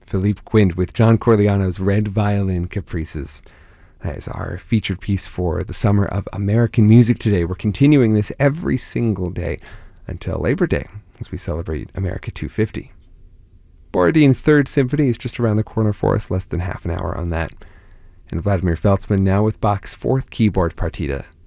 Philippe Quint with John Corigliano's Red Violin Caprices. That is our featured piece for the summer of American music today. We're continuing this every single day until Labor Day as we celebrate America 250. Borodin's Third Symphony is just around the corner for us, less than half an hour on that. And Vladimir Feltzman now with Bach's Fourth Keyboard Partita,